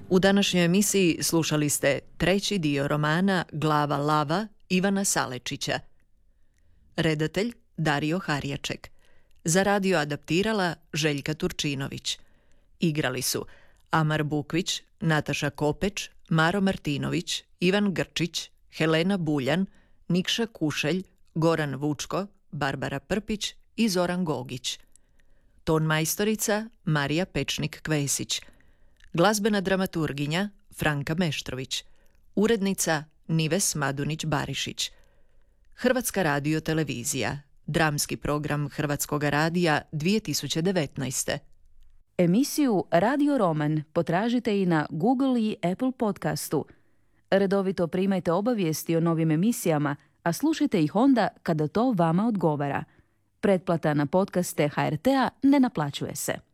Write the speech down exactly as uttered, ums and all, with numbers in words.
U današnjoj emisiji slušali ste treći dio romana Glava lava Ivana Salečića. Redatelj Dario Harjaček. Za radio adaptirala Željka Turčinović. Igrali su Amar Bukvić, Nataša Kopeć, Maro Martinović, Ivan Grčić, Helena Buljan, Nikša Kušelj, Goran Vučko, Barbara Prpić i Zoran Gogić. Ton majstorica Marija Pečnik-Kvesić. Glazbena dramaturginja Franka Meštrović. Urednica Nives Madunić-Barišić. Hrvatska radiotelevizija. Dramski program Hrvatskog radija dvije tisuće devetnaeste. Emisiju Radio Roman potražite i na Google i Apple podcastu. Redovito primajte obavijesti o novim emisijama, a slušajte ih onda kada to vama odgovara. Pretplata na podcaste H R T-a ne naplaćuje se.